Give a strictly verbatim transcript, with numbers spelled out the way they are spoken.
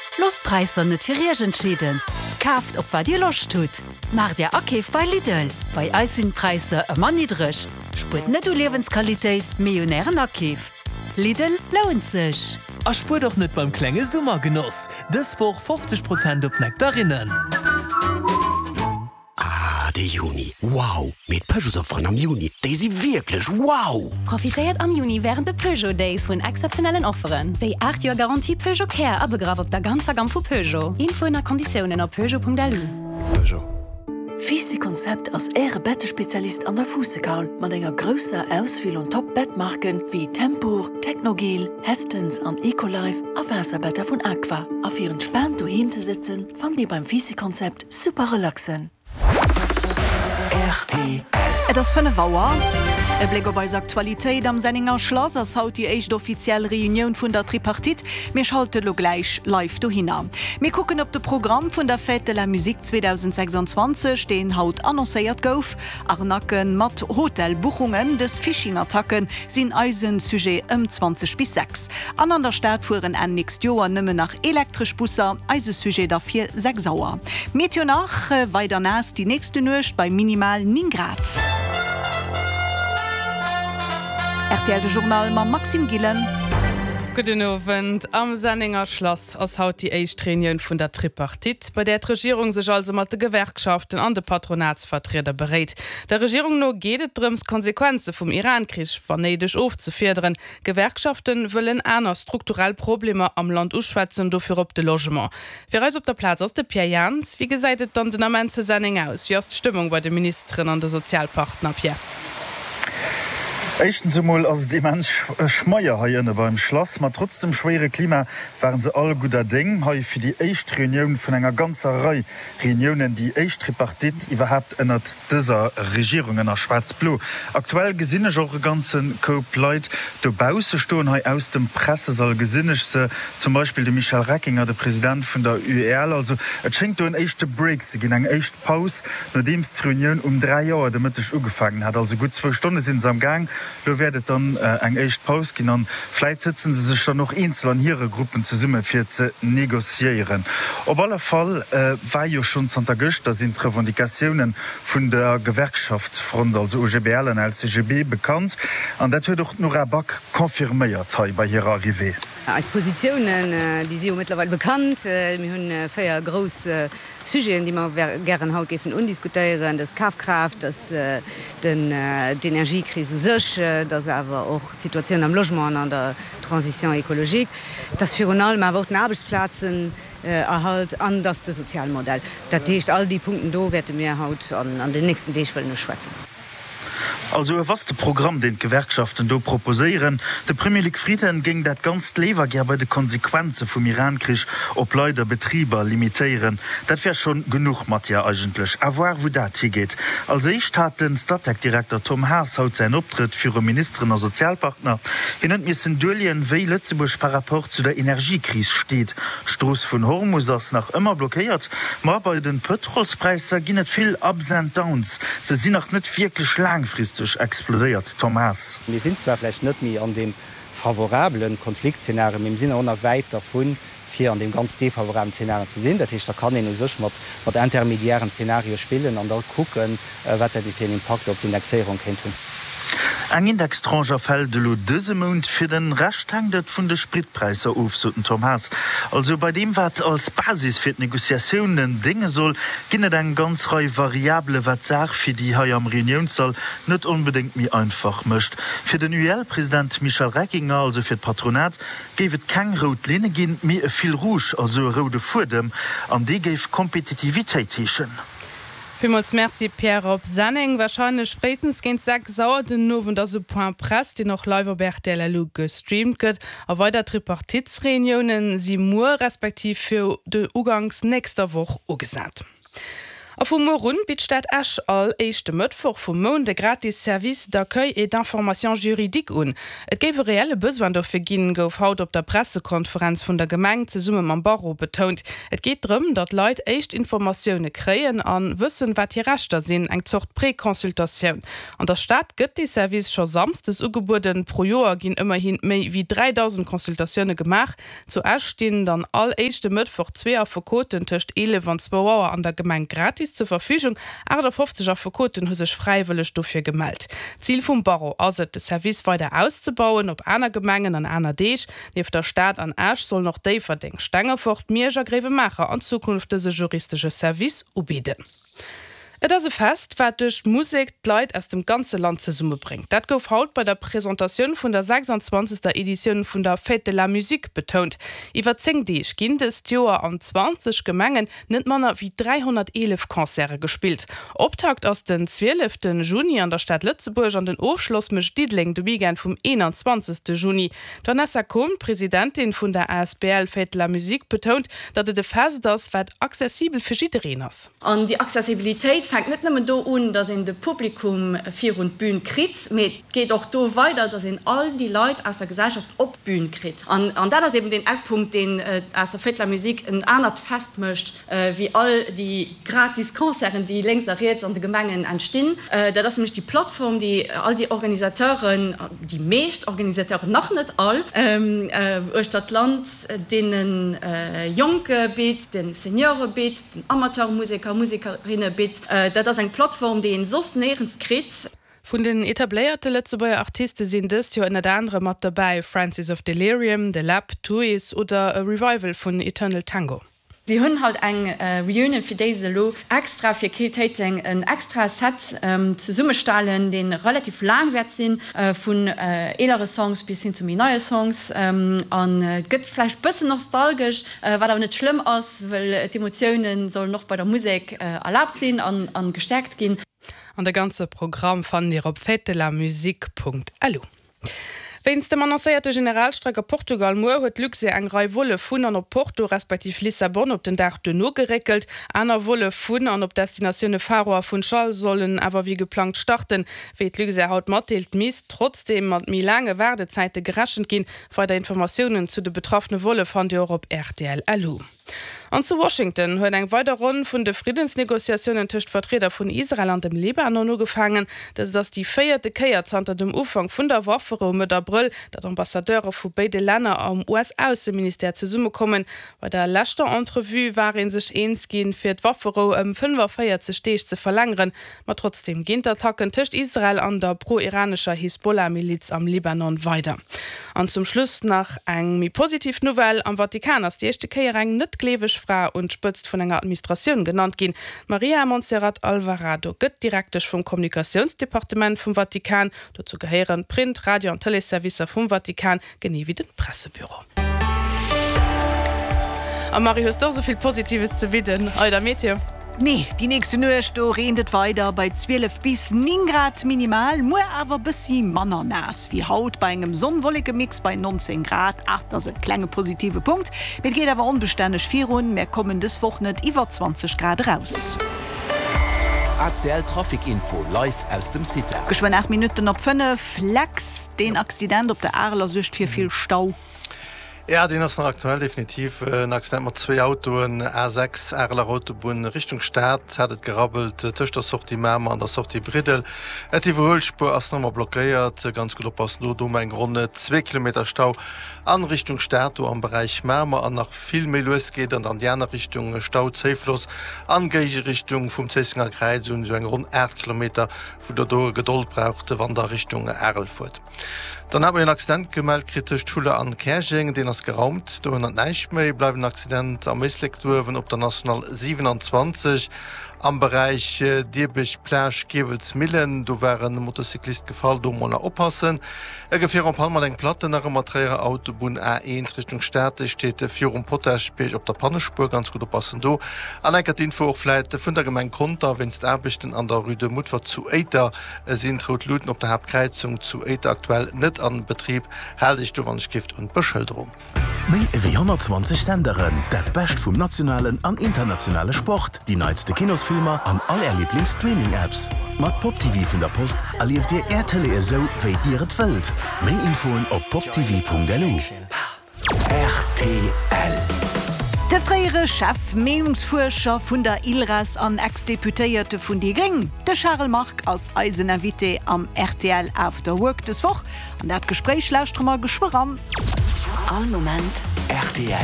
Lostpreiser net fir Regentschieden. Kaft op wat Dir loch tut. Mar der Akeef bei Lidl. Bei Eisinpreise e man nidrech. Sput net du Lebenssqualitéit millionären Akeef. Lidl lohnt sech. A spur doch net beim klenge Summergenuss. Des woch fünfzig Prozent op Nektarinnen. Ah, der Juni. Wow. Mit Peugeot-Offern am Juni. Die sind wirklich wow. Profitiert am Juni während der Peugeot Days von exceptionellen Offeren. Bei acht Jahre Garantie Peugeot Care abgegraben auf der ganzen Gamme von Peugeot. Info in der Konditionen auf peugeot punkt d l. Peugeot. Fisi-Konzept als Ehre Bettespezialist an der Fußekaul mit einer grösser Auswahl und Top-Bettmarken wie Tempur, Technogel, Hestens und Ecolife auf Wasserbetter von Aqua. Auf ihren Spann daheim zu sitzen, fand ihr beim Fisi-Konzept super relaxen. R T L. Das für eine Wauer. E Blick bei Aktualität am Senninger Schloss as haut die echt offiziell Reunion vun der Tripartit. Mir schalte lo gleich live do hinna. Wir gucken op de Programm vun der Fête de la Musique zwanzig sechsundzwanzig den haut annoncéiert gouf. Arnacken mat Hotelbuchungen des Phishing-Attacken sind eisen Sujet um zwanzig bis sechs. An an der Stadt fuhren en nächst Joer nimme nach elektrisch Busser, eise Sujet dafür sechs sauer. Meteo nach äh, weiter nas die nächste Nucht bei minimal neun Grad. R T L Journal ma Maxim Gillen. Guten Abend. Am Senninger Schloss ass haut die Eichtreunion vun der Tripartit, bei der die Regierung sech also mat de Gewerkschaften an de Patronatsvertreter berät. Der Regierung no gehtet drums Konsequenze vum Irankrieg verneidig aufzufedern. Gewerkschaften wollen einer strukturell Probleme am Land uschwätzen dofir op de Logement. Für uns op der Platz aus de Pierre Jans, wie geseitet dann den Amment zu Senning aus? Wie ist die Stimmung bei den Ministerin an der Sozialpartner Pierre? Echtens einmal, also die Mensch Schmeier hier beim Schloss, aber trotzdem schwere Klima waren sie alle guter Dinge. Heute für die erste Reunion von einer ganzen Reihe Reunionen, die erste Tripartit überhaupt in dieser Regierung in der Schwarz-Blau. Aktuell gesehen ich auch ganzen Coop Leute, die Bausen stehen aus dem Pressesaal gesehen ich sie, zum Beispiel der Michael Reckinger, der Präsident von der U E L. Also es schenkt einen echten Break, sie gehen eine echte Pause, nachdem die Reunion um drei Jahre damit ich angefangen hat. Also gut zwei Stunden sind sie am Gang. Du werdet dann äh, eng echt Pause genannt. Vielleicht setzen sie sich dann noch einzeln an ihre Gruppen zu Summe für zu negoziieren. Auf alle Fall äh, war ja schon Santa August, da sind Revendikationen von der Gewerkschaftsfront, also O G B L und L C G B bekannt. Und das wird doch nur Rabak konfirmiert bei ihrer Arrivée. Als Positionen, die sind mittlerweile bekannt. Wir haben vier große Sujets, die wir gerne heute undiskutieren. Das Kaufkraft, das äh, den, äh, die Energiekrise sich, das aber auch die Situation am Logement an der Transition ökologisch. Das für uns allem auch den Arbeitsplätzen äh, erhalt an das das Sozialmodell. Das heißt, all die Punkte da werden wir heute an, an den nächsten Tag schwätzen. Also was das Programm den Gewerkschaften do proposieren, der Premier League Frieden ging dat ganz lever ger bei de Konsequenzen vom Irankrieg op Leute Betrieber limitieren. Dat wär schon genug Mattia eigentlich. Aber wo dat hier geht. Also ich hat den Stadtdirektor Tom Haas haut sein Optritt für Ministerin und Sozialpartner. Hier nennt mir Sendolien, wie Lützeburg par rapport zu der Energiekrise steht. Stoß von Hormuz ist noch immer blockiert. Aber bei den Petrolpreisen gibt es viel Ups and Downs. Sie sind noch nicht wirklich langfristig explodiert. Thomas. Wir sind zwar vielleicht nicht mehr an dem favorablen Konfliktszenario, im Sinne auch noch weit davon, für an dem ganz defavorablen Szenario zu sehen. Das heißt, da kann ich nur so mit intermediären Szenario spielen und dann gucken, was er für einen Impact auf die Indexierung könnte. Ein Indexstranger fällt lo dëse Mond fir den Rechthangdet vun de Spritpreise auf, so den Thomas. Also bei dem, wat als Basis fir Negoziationen dinge soll, ginnet eng ganz rei variable wat Sach fir die ha am Reunionssaal net unbedingt mir einfach mcht. Für den U L-Präsident Michael Reckinger, also fir d Patronat, gewet keng rot Linne gin mir e viel Rouge, also rode Fudem, an de geif Kompetitivitéit heechen. Vielmals merci Pierre op Sanning. Wahrscheinlich spätestens gehen sechs sauer den Nowen der Point Presse, die noch live auf R T L gestreamt wird. A weiter Tripartitsreunionen sie nur respektiv für den Ugangs nächster Woche angesagt. A vum Morun bitstadt Ech all eischchte Mëttwoch vum Mon de gratis Service d'accueil et d'information juridik un. Et géwe reelle Bëswan do fir ginnen gouf haut op der Pressekonferenz vun der Gemeng ze Summe am Barrow betont. Et geht drum, dat Leiit echt Informationoune kreien an wëssen wat hier rechtter sinn eng zocht Präkonsultatioun. An der Stadt gëtt die Service scho samstes Ugeburden pro Joer ginn immerhin méi wie dreitausend Konsultatioune gemach. Zu Ech stehen dann all eischchte Mëttwoch zweer Verkoten töcht ele van zwei Uhr an der Gemeng gratis zur Verfügung, aber der fünfzig Verkoten hu sech freiwillig dofir gemeldt. Ziel vum Barrow as de Service weiter auszubauen, op einer Gemengen an einer Deeg, lief der Staat an Asch soll noch de verdenk Stangerfocht Mierger Grevemacher an Zukunft se juristische Service ubieden. Et as se fest, wat duch Musik d'Leit aus dem ganze Land ze Summe bringt. Dat gouf haut bei der Präsentation vun der sechsundzwanzigster Edition vun der Fête de la Musique betont. Iwer zing Deeg ginn des Joer an zwanzig Gemengen nennt manner wie dreihundertelf Konzere gespielt. Optakt aus den zwölften Juni an der Stadt Lützeburg an den Aufschloss mech Diedling de Weekend vom einundzwanzigsten Juni. Vanessa Kohn, Präsidentin vun der A S B L Fête de la Musique betont, dat et de Fest das wat zesibel fir Jiderenners. An die Accessibilität fängt nicht nur do an, dass in de Publikum vier und Bühnen krit, mit geht auch do weiter, dass in all die Leute aus der Gesellschaft op Bühnen krit. An, an da das eben den Eckpunkt, den äh, aus der Fête de la Musique in einer festmischt, äh, wie all die gratis Konzerten, die längst jetzt an den Gemengen entstehen. Äh, da das nämlich die Plattform, die äh, all die Organisateuren, die meist Organisateuren noch nicht all, ähm, äh, Stadt Land, denen äh, Junge bit, den Senioren bit, den Amateurmusiker, Musikerinnen bit, äh, dat ass eng Plattform, de en sos nerens krit. Von den etablierte Lützeburger Artisten sind es ja in der andere mat dabei Francis of Delirium, The Lab, Tuis oder a Revival von Eternal Tango. Sie hunn halt eng äh, Reunion fir déise Lo extra fir Kiltating en extra Set ähm, zu Summestellen, den relativ langwert sinn äh, vun äh, elere Songs bis hin zu mi neue Songs ähm, an äh, gëtt fleich bëssen nostalgisch, äh, wat net schlimm ass, well äh, Emotionen soll noch bei der Musik äh, erlaubt sinn an, an gestärkt gin. An der ganze Programm fan ihr op fête de la musique punkt l u. Wennns dem annoncéierte Generalstrecker Portugal Mo huet Luxe eng Rei Wolle vun an op Porto respektiv Lissabon op den Dach de no gerekelt, aner Wolle vun an op Destinationune Faroer vun Schall sollen awer wie geplant starten. Wéit Luxe haut matelt mis trotzdem mat mi lange Wardezeite geraschen gin, vor der Informationen zu de betroffene Wolle van de Europa R T L L U. An zu Washington huet eng weiter Runde vun de Friedensnegoziationen töcht Vertreter vun Israel an dem Libanon no gefangen, dats das die feierte Keierzanter dem Ufang vun der Wafferome der Brüll, dat Ambassadeure vu beide Länder am U S-Außenminister ze Summe kommen. Bei der letzter Entrevue waren sech eens gin fir d Waffero em fünfer Feier ze steech ze verlangeren, mat trotzdem Gintertacken töcht Israel an der pro-iranischer Hisbollah-Miliz am Libanon weiter. An zum Schluss nach eng mi positiv Novell am Vatikan as die echte Keiereng net klewech Frau und spëtzt vun enger Administration genannt gin. Maria Montserrat Alvarado gëtt direktech vum Kommunikationsdepartement vum Vatikan, dazu geheieren Print, Radio und Teleservicer vum Vatikan genie wie den Pressebüro. Am Mario ist doch soviel Positives zu widden. Euer Mädchen. Nee, die nächste Nusto redet weiter bei zwölf bis neun Grad minimal, nur aber bisschen manner nass wie Haut bei einem sonnenwolligen Mix bei neunzehn Grad. Ach, das ist ein kleiner positive Punkt. Mit geht aber unbeständig vier Runden, mehr kommen das Wochenende über zwanzig Grad raus. A C L Trafikinfo live aus dem City. Geschwind acht Minuten auf fünf. Flex, den Accident auf der Arler sücht für viel Stau. Ja, den ist noch aktuell definitiv äh, mat zwei Autoen A sechs Erler Autobahn Richtung Stadt hat gerabbelt Tisch der sucht die Mämer an der sucht die Bridel Et die Wohlspur as nommer blockiert ganz gut pass nur um ein Grunde zwei Kilometer Stau an Richtung Stadt am Bereich Mämer an nach viel mehr los geht und an die andere Richtung Stau Zeflos angege Richtung vom Zesinger Kreis und so ein Grund acht Kilometer wo der do Geduld brauchte wann der Richtung Erlfurt. Dann haben wir einen Accident gemeldet, kritisch Schule an Kerching, den ist geraumt. Da haben wir nicht mehr, bleiben ein Accident am Misslekturven auf der National siebenundzwanzig. Am Bereich äh, Dirbich, Plasch, Gewels, Millen, da wären ein Motorcyklist gefallen, da muss man aufpassen. Ungefähr ein paar Mal den Platten nach dem Material Autobahn A eins Richtung Städte steht vier um Potash auf der Pannenspur, ganz gut aufpassen da. An einer Info auch vielleicht von der Gemeinde Konter, wenn es Erbichten an der Rue de Mutwer zu Eiter sind, Rotluten auf der Hauptkreuzung zu Eiter aktuell nicht Sport an Betrieb held ich du wann Gift und Beschilderung. Mei iwwer hundertzwanzig Senderen, dat best vum nationalen an internationale Sport, die neizte Kinosfilmer an all er Lieblingsstreaming-Apps. Mat Pop T V vun der Post erlief Dir R T L eso wéi Dir et wëlt. Mei Infoen op poptv punkt l u. R T L. De freiere Chef Menungsfurscher vun der Ilras an Ex-Deputéierte vun die Gring. De Charles Mark als Eisenervité am R T L After Work deswoch an dat Gespräch lausstrommer geschworen. All Moment R T L.